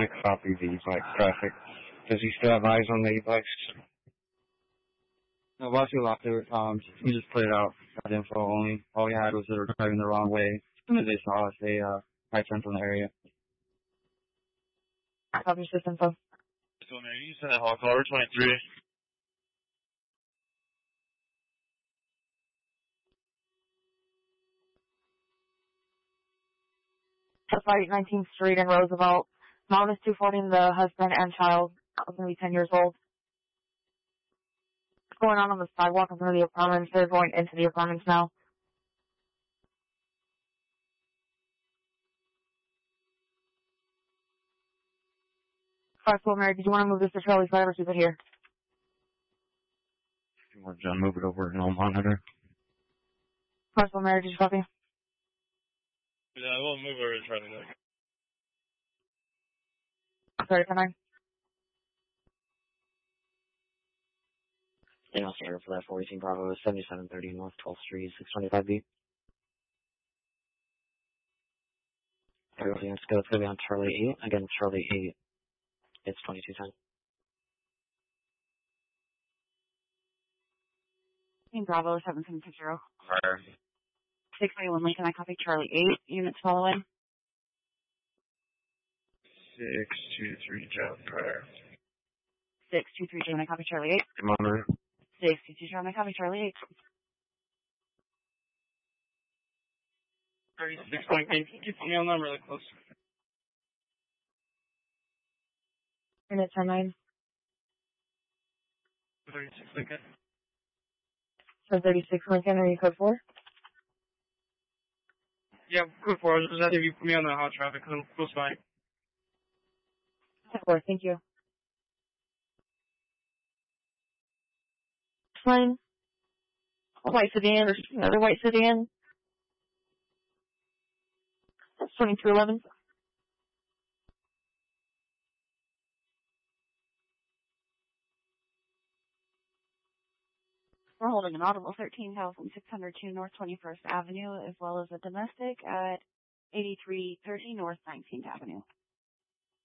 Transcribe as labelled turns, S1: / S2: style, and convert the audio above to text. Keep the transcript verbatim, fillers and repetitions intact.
S1: I copy the e-bike traffic. Does he still have eyes on the e-bikes? No, while he locked it, um, he just put it out. Got info only. All we had was they were driving the wrong way. As soon as they saw us, they, uh, right turned from the area.
S2: Copy system info.
S3: So, man, you said Hawk Harbor twenty-three.
S2: Fight nineteenth Street in Roosevelt. Mom is two forty, the husband and child are going to be ten years old. What's going on on the sidewalk in front of the apartments? They're going into the apartments now. Five-four Mary, did you want to move this to Charlie's side or keep it here?
S1: If you want John, move it over and I'll monitor.
S2: Five-four Mary, did you copy?
S3: Yeah, we'll move over and try to look.
S2: Sorry, ten nine.
S4: They also order for that fourteen Bravo, seventy-seven thirty North twelfth Street, six twenty-five B. Everything let's go. It's going to be on Charlie eight. Again, Charlie eight. It's twenty-two ten.
S2: Bravo, seven seven six zero.
S1: Fire.
S2: six twenty-one Lincoln, I copy Charlie eight. Units following.
S1: six two three, John, prior.
S2: six two three, John, I copy Charlie eight.
S1: Monitor.
S2: six two two, John, I copy Charlie eight.
S3: thirty-six point eight. Can you put me on that really close?
S2: Unit ten nine.
S3: thirty-six Lincoln.
S2: So thirty-six Lincoln, are you code four?
S3: Yeah, good for it. Just if you put me on the hot traffic, because I'm close by.
S2: Four, thank you. Fine. White sedan, or another white sedan. That's twenty-two eleven. We're holding an audible thirteen thousand six hundred two North twenty-first Avenue, as well as a domestic at eighty-three thirty North nineteenth Avenue.